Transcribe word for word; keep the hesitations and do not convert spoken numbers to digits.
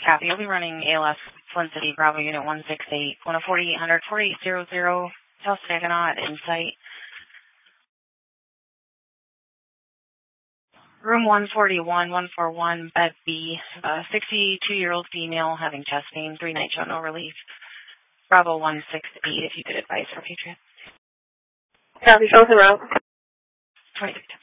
Kathy, you'll be running A L S Flint City, Bravo Unit one six eight, one oh forty-eight hundred, forty-eight hundred, South Saginaw at Insight. Room one forty-one, one forty-one, bed B, uh, sixty-two-year-old female having chest pain, three night show, no relief. Bravo one six eight, if you could advise for Patriot. Copy, shows the route. twenty-six.